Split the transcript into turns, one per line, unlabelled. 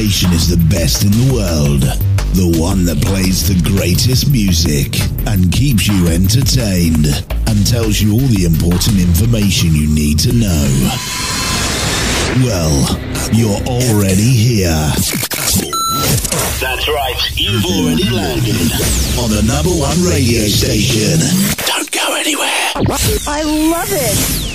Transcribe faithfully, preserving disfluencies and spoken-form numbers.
station is the best in the world. The one that plays the greatest music and keeps you entertained and tells you all the important information you need to know. Well, you're already here.
That's right, you've already landed
on the number one radio station. Don't go anywhere.
I love it.